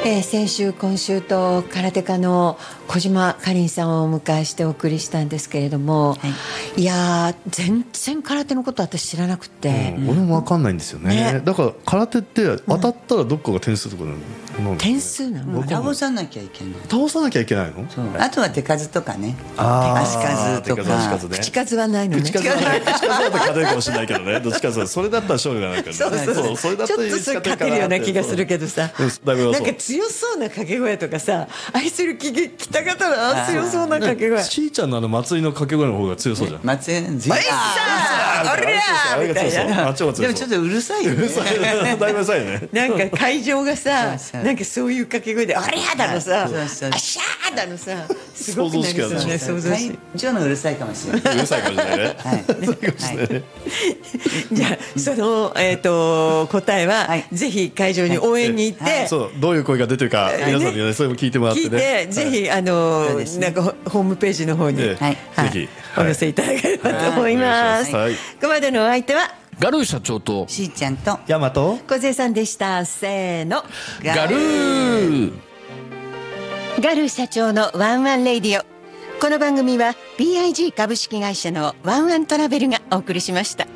先週今週と空手家の小島かりんさんをお迎えしてお送りしたんですけれども、いやー全然空手のこと私知らなくて、 俺も分かんないんですよね。だから空手って当たったらどっかが点数とかなの、 点数なの？ 倒さなきゃいけない。 倒さなきゃいけないの？ あとは手数とかね、足数とか口数はないのね。 口数だと勝てるかもしれないけどね。どっちかそれだったら勝利がないからね。 それだったらちょっと勝てるような気がするけどさ、なんか強そうな掛け声とかさ、愛する北方の強そうな掛け声。 しーちゃんの祭りの掛け声の方が強そうじゃん。 祭りのおいさーおりゃーみたいな。 でもちょっとうるさいよね。 だいぶうるさいね。 なんか会場がさ、なんかそういう掛け声でおりゃーだのさ、あしゃーだのさ、すごくなりそうね。想像して。 会場のうるさいかもしれない。 うるさいかもしれないね。 じゃあその答えはぜひ会場に応援に行って、 そうどういう声が出てるか皆さんにねそれも聞いてもらってね。 ぜひなんかホームページの方にぜひお寄せいただければと思います。ここまでのお相手はガルー社長としーちゃんとヤマト小杉さんでした。せーの、 ガルー。 ガルー社長のワンワンレイディオ。この番組は BIG 株式会社のワンワントラベルがお送りしました。